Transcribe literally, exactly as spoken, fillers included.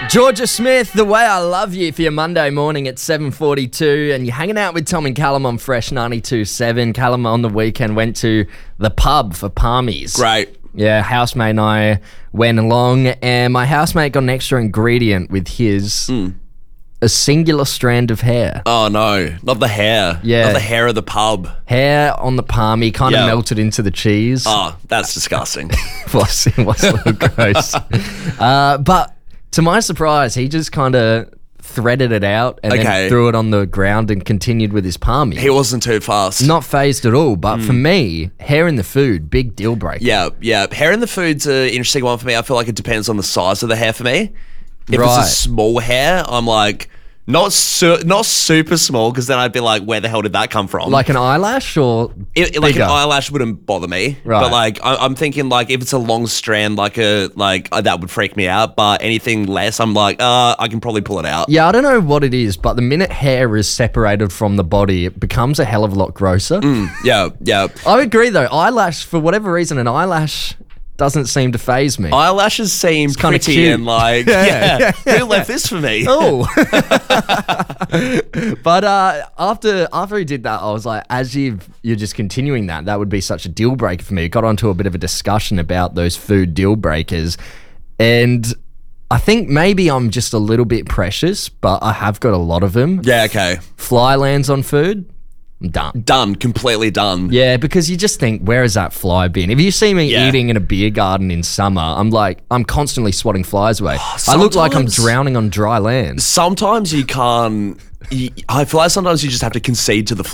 Georgia Smith, The Way I Love You for your Monday morning at seven forty-two, and you're hanging out with Tom and Callum on Fresh ninety-two point seven. Callum on the weekend went to the pub for palmies. Great. Yeah, housemate and I went along, and my housemate got an extra ingredient with his, Mm. a singular strand of hair. Oh, no. Not the hair. Yeah. Not the hair of the pub. Hair on the palmy, kind of Yeah. melted into the cheese. Oh, that's disgusting. It was, it was a little gross. Uh, but to my surprise, he just kind of threaded it out and Okay. then threw it on the ground and continued with his palmy. He wasn't too fast. Not phased at all, but for me, hair in the food, big deal breaker. Yeah, yeah. Hair in the food's an interesting one for me. I feel like it depends on the size of the hair for me. If Right. it's a small hair, I'm like, not su- not super small, because then I'd be like, where the hell did that come from? Like an eyelash or It, it- like bigger? an eyelash wouldn't bother me, Right. but like I, I'm thinking like if it's a long strand, like a like uh, that would freak me out. But anything less, I'm like, uh, I can probably pull it out. Yeah, I don't know what it is, but the minute hair is separated from the body, it becomes a hell of a lot grosser. Yeah, yeah. I agree, though. Eyelash, for whatever reason, an eyelash doesn't seem to phase me. Eyelashes seem kinda pretty cute. and like, Yeah, yeah, yeah, who left this for me? Oh, but uh, after after he did that, I was like, as you you're just continuing that, that would be such a deal breaker for me. It got onto a bit of a discussion about those food deal breakers, and I think maybe I'm just a little bit precious, but I have got a lot of them. Yeah, okay. Fly lands on food, I'm done. Done, completely done. Yeah, because you just think, where has that fly been? If you see me Yeah. eating in a beer garden in summer, I'm like, I'm constantly swatting flies away. I look like I'm Sometimes- drowning on dry land. Sometimes you can't. You, I feel like sometimes you just have to concede to the